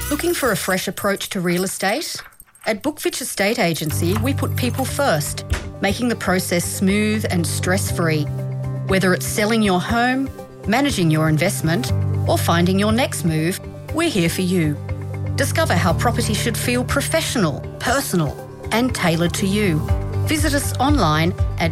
Looking for a fresh approach to real estate? At Bookfitch Estate Agency, we put people first, making the process smooth and stress-free. Whether it's selling your home, managing your investment, or finding your next move, we're here for you. Discover how property should feel professional, personal, and tailored to you. Visit us online at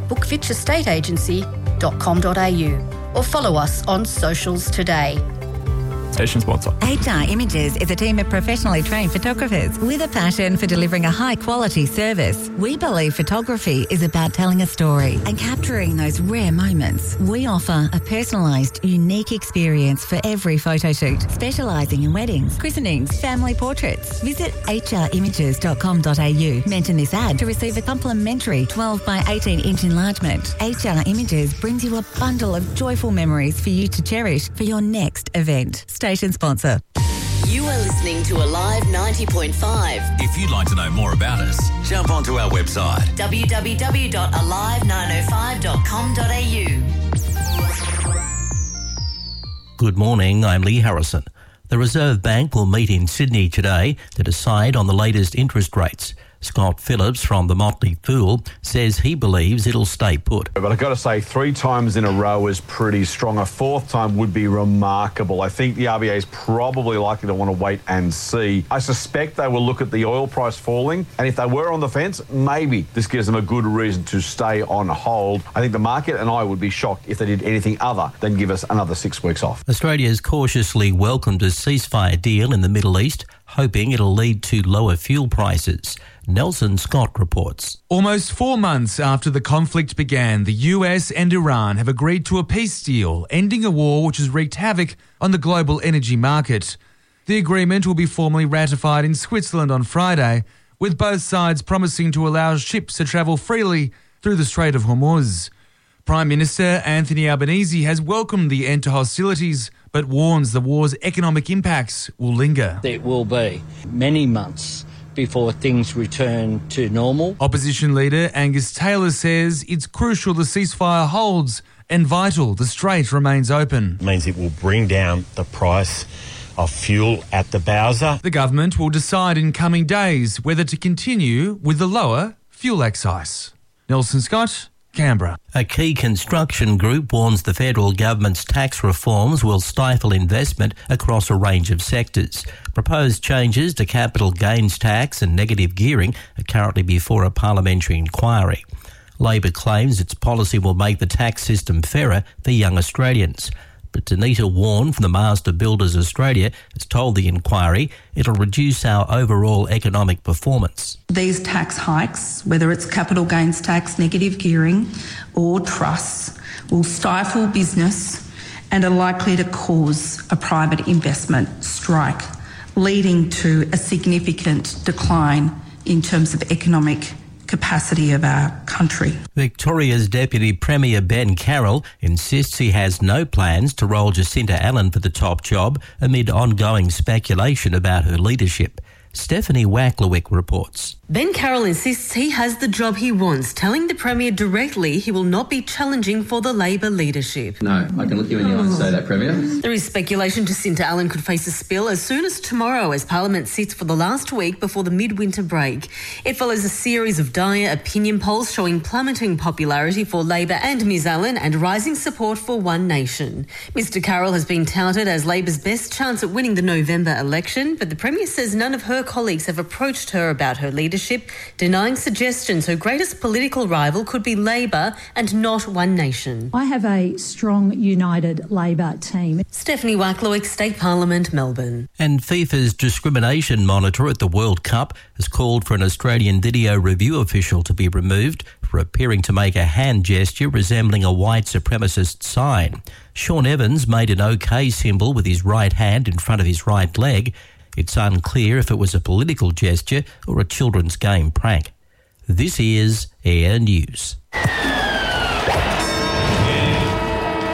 bookfitchestateagency.com.au or follow us on socials today. Station sponsor. HR Images is a team of professionally trained photographers with a passion for delivering a high-quality service. We believe photography is about telling a story and capturing those rare moments. We offer a personalised, unique experience for every photo shoot, specialising in weddings, christenings, family portraits. Visit hrimages.com.au. Mention this ad to receive a complimentary 12 by 18-inch enlargement. HR Images brings you a bundle of joyful memories for you to cherish for your next event. Station sponsor. You are listening to Alive 90.5. If you'd like to know more about us, jump onto our website www.alive905.com.au. Good morning, I'm Lee Harrison. The Reserve Bank will meet in Sydney today to decide on the latest interest rates. Scott Phillips from the Motley Fool says he believes it'll stay put. But I've got to say, 3 times in a row is pretty strong. A 4th time would be remarkable. I think the RBA is probably likely to want to wait and see. I suspect they will look at the oil price falling, and if they were on the fence, maybe this gives them a good reason to stay on hold. I think the market and I would be shocked if they did anything other than give us another 6 weeks off. Australia's cautiously welcomed a ceasefire deal in the Middle East, hoping it'll lead to lower fuel prices. Nelson Scott reports. Almost 4 months after the conflict began, the US and Iran have agreed to a peace deal, ending a war which has wreaked havoc on the global energy market. The agreement will be formally ratified in Switzerland on Friday, with both sides promising to allow ships to travel freely through the Strait of Hormuz. Prime Minister Anthony Albanese has welcomed the end to hostilities, but warns the war's economic impacts will linger. It will be many months before things return to normal. Opposition leader Angus Taylor says it's crucial the ceasefire holds and vital the strait remains open. It means it will bring down the price of fuel at the Bowser. The government will decide in coming days whether to continue with the lower fuel excise. Nelson Scott, Canberra. A key construction group warns the federal government's tax reforms will stifle investment across a range of sectors. Proposed changes to capital gains tax and negative gearing are currently before a parliamentary inquiry. Labor claims its policy will make the tax system fairer for young Australians. But Danita Warren from the Master Builders Australia has told the inquiry it'll reduce our overall economic performance. These tax hikes, whether it's capital gains tax, negative gearing or trusts, will stifle business and are likely to cause a private investment strike, leading to a significant decline in terms of economic capacity of our country. Victoria's Deputy Premier Ben Carroll insists he has no plans to roll Jacinta Allen for the top job amid ongoing speculation about her leadership. Stephanie Wacklewick reports. Ben Carroll insists he has the job he wants, telling the Premier directly he will not be challenging for the Labor leadership. No, I can look you in the eye and say that, Premier. There is speculation Jacinta Allen could face a spill as soon as tomorrow as Parliament sits for the last week before the midwinter break. It follows a series of dire opinion polls showing plummeting popularity for Labor and Ms Allen and rising support for One Nation. Mr Carroll has been touted as Labor's best chance at winning the November election, but the Premier says none of her colleagues have approached her about her leadership, denying suggestions her greatest political rival could be Labor and not One Nation. I have a strong, united Labor team. Stephanie Wacklewick, State Parliament, Melbourne. And FIFA's discrimination monitor at the World Cup has called for an Australian video review official to be removed for appearing to make a hand gesture resembling a white supremacist sign. Sean Evans made an OK symbol with his right hand in front of his right leg. It's unclear if it was a political gesture or a children's game prank. This is Air News.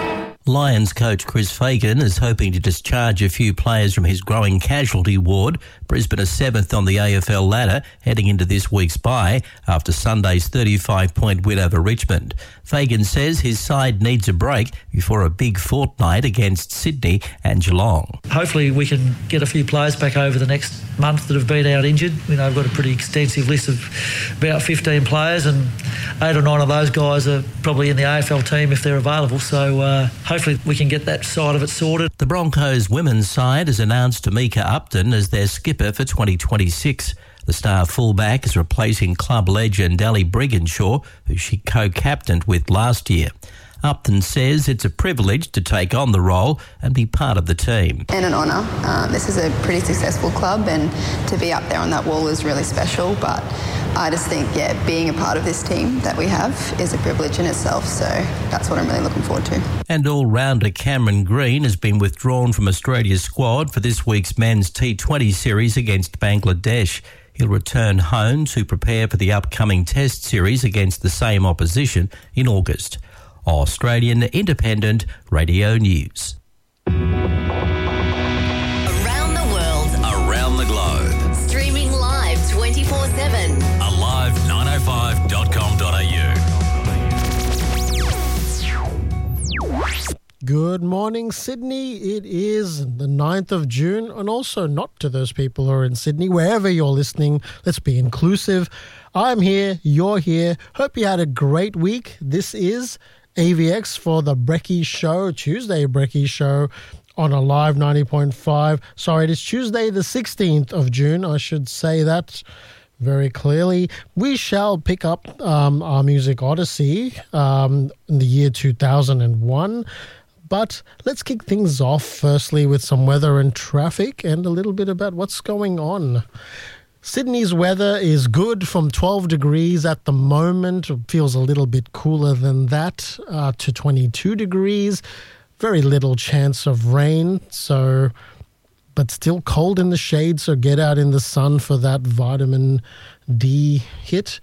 Lions coach Chris Fagan is hoping to discharge a few players from his growing casualty ward. Brisbane are 7th on the AFL ladder heading into this week's bye after Sunday's 35-point win over Richmond. Fagan says his side needs a break before a big fortnight against Sydney and Geelong. Hopefully we can get a few players back over the next month that have been out injured. We've got a pretty extensive list of about 15 players, and 8 or 9 of those guys are probably in the AFL team if they're available. So hopefully we can get that side of it sorted. The Broncos women's side has announced Tamika Upton as their skipper for 2026. The star fullback is replacing club legend Ali Brigginshaw, who she co-captained with last year. Upton says it's a privilege to take on the role and be part of the team. And an honour. This is a pretty successful club, and to be up there on that wall is really special. But I just think, being a part of this team that we have is a privilege in itself. So that's what I'm really looking forward to. And all-rounder Cameron Green has been withdrawn from Australia's squad for this week's men's T20 series against Bangladesh. He'll return home to prepare for the upcoming Test series against the same opposition in August. Australian Independent Radio News. Around the world. Around the globe. Streaming live 24/7. Alive905.com.au. Good morning, Sydney. It is the 9th of June, and also not to those people who are in Sydney, wherever you're listening. Let's be inclusive. I'm here, you're here. Hope you had a great week. This is AVX for the Brekkie Show, Tuesday Brekkie Show on Alive 90.5. Sorry, it is Tuesday the 16th of June. I should say that very clearly. We shall pick up our Music Odyssey in the year 2001. But let's kick things off firstly with some weather and traffic and a little bit about what's going on. Sydney's weather is good from 12 degrees at the moment. It feels a little bit cooler than that to 22 degrees. Very little chance of rain, but still cold in the shade, so get out in the sun for that vitamin D hit.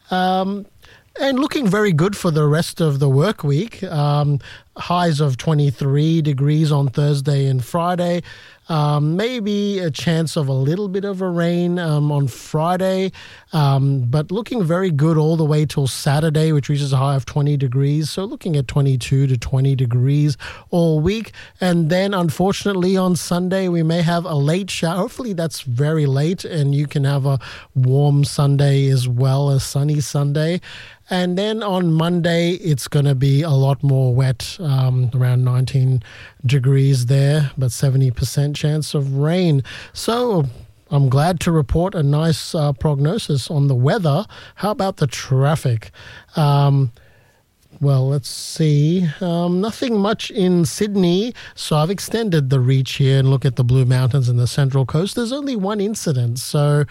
And looking very good for the rest of the work week. Highs of 23 degrees on Thursday and Friday. Maybe a chance of a little bit of a rain on Friday, but looking very good all the way till Saturday, which reaches a high of 20 degrees. So looking at 22 to 20 degrees all week. And then, unfortunately, on Sunday, we may have a late shower. Hopefully that's very late, and you can have a warm Sunday as well, a sunny Sunday. And then on Monday, it's going to be a lot more wet, around 19 degrees there, but 70% chance of rain. So I'm glad to report a nice prognosis on the weather. How about the traffic? Well, let's see. Nothing much in Sydney, so I've extended the reach here and look at the Blue Mountains and the Central Coast. There's only one incident, so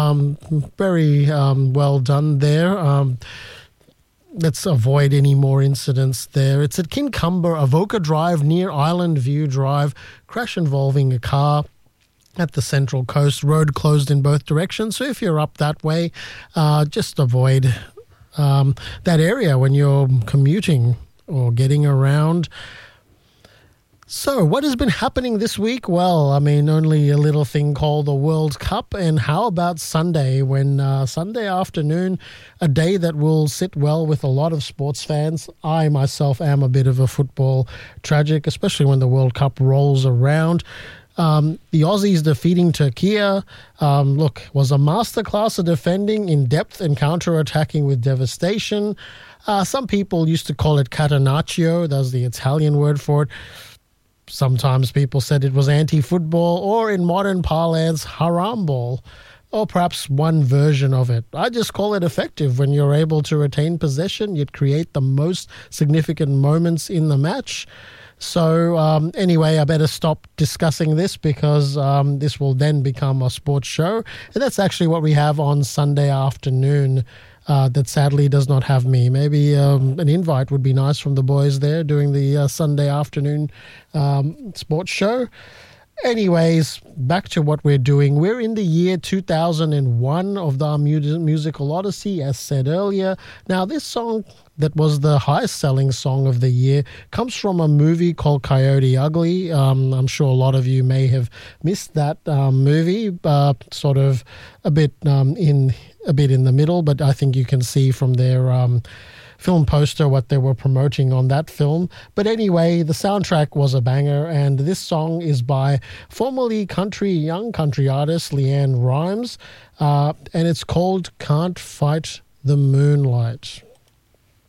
very well done there. Let's avoid any more incidents there. It's at Kincumber, Avoca Drive near Island View Drive. Crash involving a car at the Central Coast. Road closed in both directions, so if you're up that way, just avoid that area when you're commuting or getting around. So, what has been happening this week? Well, only a little thing called the World Cup. And how about Sunday, when Sunday afternoon, a day that will sit well with a lot of sports fans. I myself am a bit of a football tragic, especially when the World Cup rolls around. The Aussies defeating Turkey, was a masterclass of defending in depth and counter-attacking with devastation. Some people used to call it catenaccio. That's the Italian word for it. Sometimes people said it was anti-football, or in modern parlance, haram ball, or perhaps one version of it. I just call it effective. When you're able to retain possession, you'd create the most significant moments in the match. So anyway, I better stop discussing this because this will then become a sports show. And that's actually what we have on Sunday afternoon. That sadly does not have me. Maybe an invite would be nice from the boys there doing the Sunday afternoon sports show. Anyways, back to what we're doing. We're in the year 2001 of our musical odyssey, as said earlier. Now, this song that was the highest selling song of the year comes from a movie called Coyote Ugly. I'm sure a lot of you may have missed that movie, sort of a bit in the middle, but I think you can see from their film poster what they were promoting on that film. But anyway, the soundtrack was a banger, and this song is by formerly young country artist Leanne Rimes, and it's called Can't Fight the Moonlight.